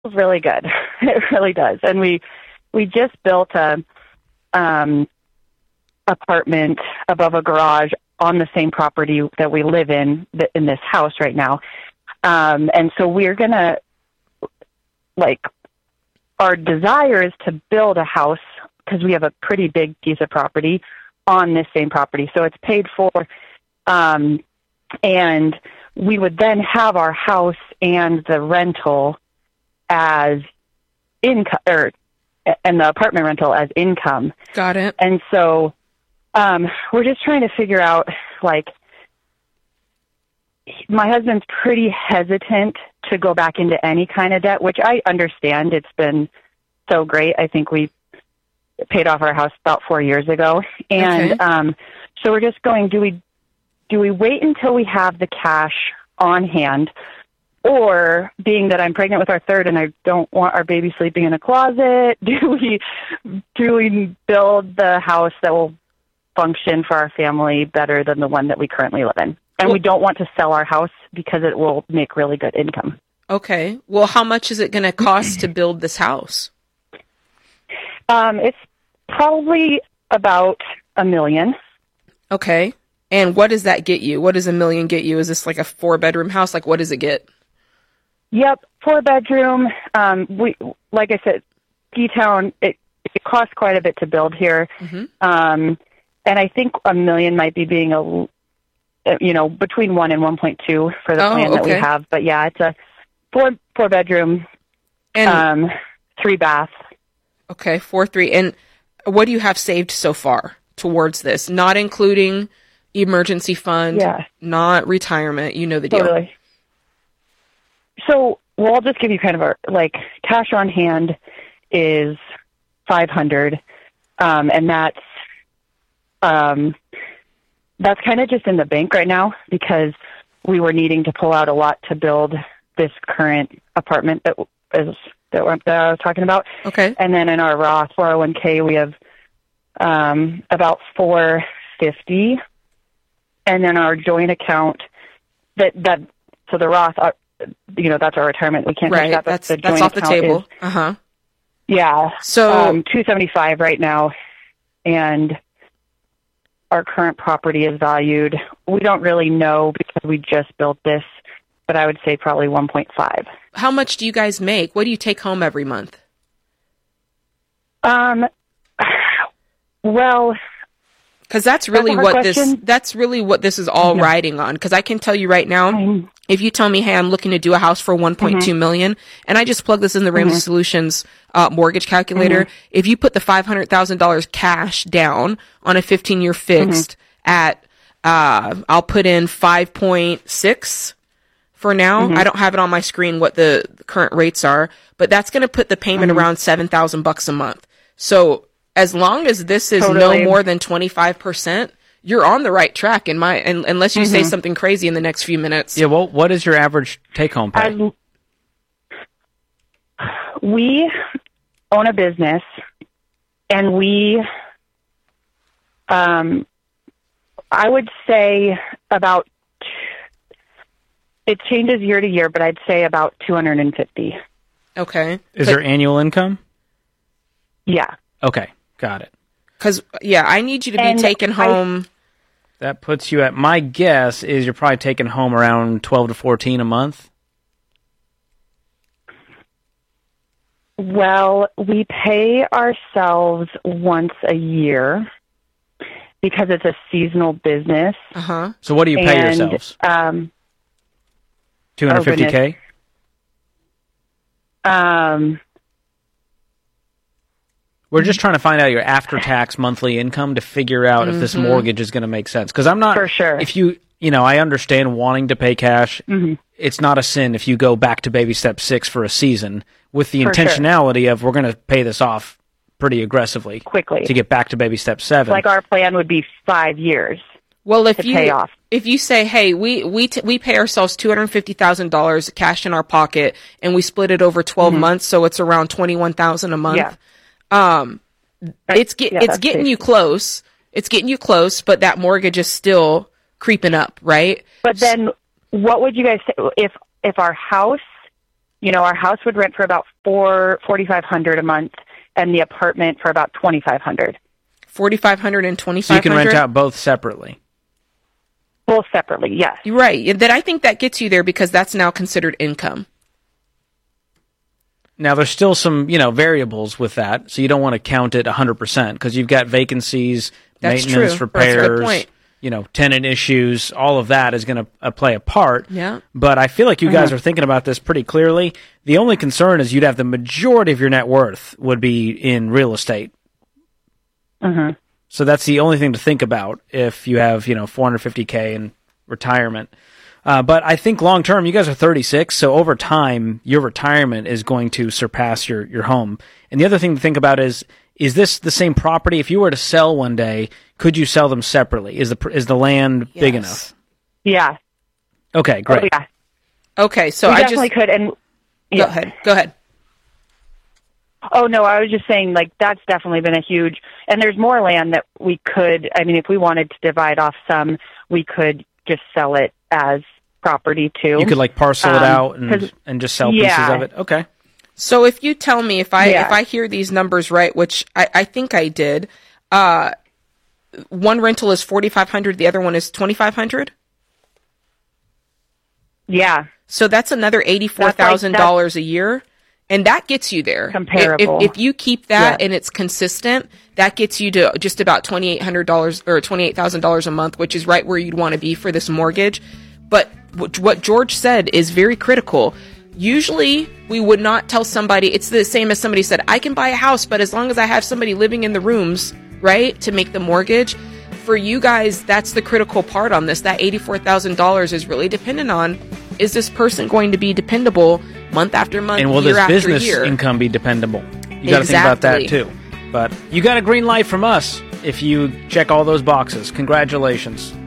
feels really good. It really does. And we just built a apartment above a garage on the same property that we live in this house right now. And so we're going to, our desire is to build a house because we have a pretty big piece of property on this same property. So it's paid for. And we would then have our house and the rental as income, and the apartment rental as income. Got it. And so we're just trying to figure out, my husband's pretty hesitant to go back into any kind of debt, which I understand. It's been so great. I think we paid off our house about 4 years ago. And so we're just going, do we wait until we have the cash on hand? Or, being that I'm pregnant with our third and I don't want our baby sleeping in a closet, do we build the house that will function for our family better than the one that we currently live in? And we don't want to sell our house because it will make really good income. Okay. Well, how much is it going to cost to build this house? It's probably about $1 million. Okay. And what does that get you? What does $1 million get you? Is this like a 4-bedroom house? What does it get? Yep, 4-bedroom. We, like I said, Ski-Town, it costs quite a bit to build here. Mm-hmm. And I think $1 million might be being between 1 and 1.2 for the plan that we have. But yeah, it's a 4-bedroom, and 3-bath. Okay, 4-3. And what do you have saved so far towards this? Not including emergency fund, not retirement. You know the deal. Totally. So, I'll just give you kind of our, cash on hand is $500, and that's kind of just in the bank right now because we were needing to pull out a lot to build this current apartment that I was talking about. Okay. And then in our Roth 401k, we have about $450, and then our joint account so the Roth. That's our retirement. We can't touch that. That's the joint off the table. Is, yeah. So $275 right now, and our current property is valued. We don't really know because we just built this, but I would say probably 1.5. How much do you guys make? What do you take home every month? Well, because that's really what this is all riding on. Because I can tell you right now, if you tell me, hey, I'm looking to do a house for $1.2 million, and I just plug this in the Ramsey Solutions mortgage calculator, if you put the $500,000 cash down on a 15-year fixed at, I'll put in 5.6 for now. I don't have it on my screen what the current rates are, but that's going to put the payment around $7,000 a month. So as long as this is no more than 25%, you're on the right track unless you say something crazy in the next few minutes. Yeah, well, what is your average take-home pay? We own a business, and I would say about, it changes year to year, but I'd say about $250. Okay. Is there annual income? Yeah. Okay, got it. Because, I need you to be taking home. That puts you at, my guess is you're probably taking home around 12 to 14 a month. Well, we pay ourselves once a year because it's a seasonal business. So what do you pay yourselves? $250K? We're just trying to find out your after-tax monthly income to figure out if this mortgage is going to make sense. Because I'm not... For sure. If I understand wanting to pay cash. It's not a sin if you go back to baby step 6 for a season with the intentionality of we're going to pay this off pretty aggressively. Quickly. To get back to baby step 7. Like our plan would be 5 years. Well, to pay off. If you say, hey, we pay ourselves $250,000 cash in our pocket and we split it over 12 months, so it's around $21,000 a month. Yeah. It's getting you close. It's getting you close, but that mortgage is still creeping up, right? But then, what would you guys say if our house our house would rent for about $4,500 a month, and the apartment for about $2,500. $4,500 and $2,500. So you can rent out both separately. Both separately, yes. Right. Then I think that gets you there because that's now considered income. Now, there's still some, variables with that, so you don't want to count it 100% because you've got vacancies, maintenance, repairs, tenant issues. All of that is going to play a part. Yeah. But I feel like you guys are thinking about this pretty clearly. The only concern is you'd have the majority of your net worth would be in real estate. Mm-hmm. So that's the only thing to think about if you have, $450K in retirement. But I think long term, you guys are 36, so over time, your retirement is going to surpass your home. And the other thing to think about is this the same property? If you were to sell one day, could you sell them separately? Is the land big enough? Yeah. Okay, great. Oh, yeah. Okay, so we definitely could. And Go ahead. Oh, no, I was just saying, that's definitely been a huge, and there's more land that we could, if we wanted to divide off some, we could just sell it as property too. You could parcel it out and just sell pieces of it. Okay. So if you tell me if I hear these numbers right, which I think I did, one rental is $4,500, the other one is $2,500. Yeah. So that's another $84,000 a year. And that gets you there. Comparable. If you keep that and it's consistent, that gets you to just about $2,800 or $28,000 a month, which is right where you'd want to be for this mortgage. But what George said is very critical. Usually, we would not tell somebody, it's the same as somebody said, I can buy a house, but as long as I have somebody living in the rooms, right, to make the mortgage. For you guys, that's the critical part on this. That $84,000 is really dependent on, is this person going to be dependable month after month, and will year this after business year? Income be dependable? You got to think about that too. But you got a green light from us if you check all those boxes. Congratulations.